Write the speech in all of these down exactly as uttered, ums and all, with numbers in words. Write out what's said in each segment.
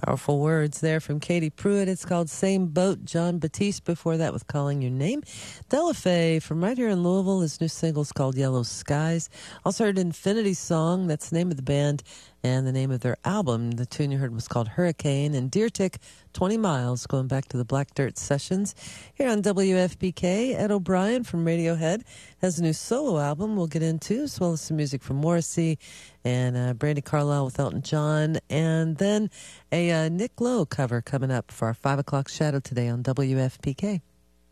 Powerful words there from Katie Pruitt. It's called Same Boat. John Batiste before that with Calling Your Name. Delafaye from right here in Louisville. His new single is called Yellow Skies. Also heard Infinity Song. That's the name of the band and the name of their album. The tune you heard was called Hurricane. And Deer Tick, twenty miles, going back to the Black Dirt Sessions. Here on W F P K, Ed O'Brien from Radiohead has a new solo album we'll get into, as well as some music from Morrissey and uh, Brandi Carlile with Elton John. And then a uh, Nick Lowe cover coming up for our five o'clock shadow today on W F P K.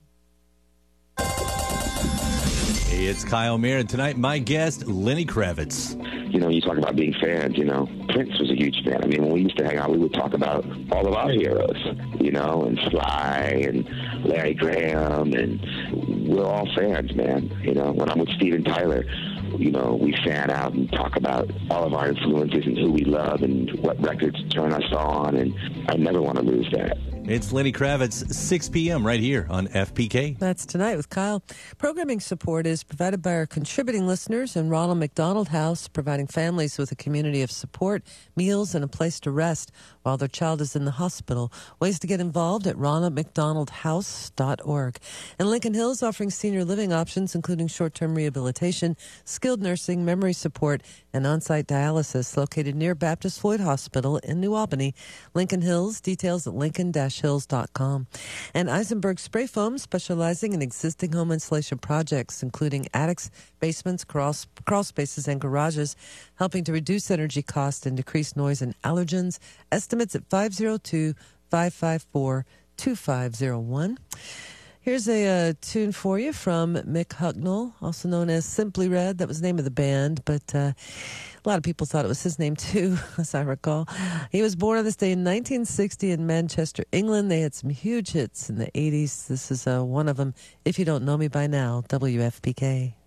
Hey, it's Kyle Mayer, and tonight my guest, Lenny Kravitz. You know, you talk about being fans, you know, Prince was a huge fan. I mean, when we used to hang out, we would talk about all of our heroes, you know, and Sly and Larry Graham, and we're all fans, man. You know, when I'm with Steven Tyler, you know, we fan out and talk about all of our influences and who we love and what records turn us on, and I never want to lose that. It's Lenny Kravitz, six p.m. right here on F P K. That's tonight with Kyle. Programming support is provided by our contributing listeners and Ronald McDonald House, providing families with a community of support, meals, and a place to rest while their child is in the hospital. Ways to get involved at ronald mcdonald house dot org. And Lincoln Hills offering senior living options, including short-term rehabilitation, skilled nursing, memory support, and on-site dialysis, located near Baptist Floyd Hospital in New Albany. Lincoln Hills, details at lincoln dash hills dot com. And Eisenberg Spray Foam, specializing in existing home insulation projects, including attics, basements, crawl, crawl spaces, and garages, helping to reduce energy costs and decrease noise and allergens. Estimates at five oh two, five five four, two five oh one. Here's a uh, tune for you from Mick Hucknall, also known as Simply Red. That was the name of the band, but uh, a lot of people thought it was his name too, as I recall. He was born on this day in nineteen sixty in Manchester, England. They had some huge hits in the eighties. This is uh, one of them. If you don't know me by now, W F P K.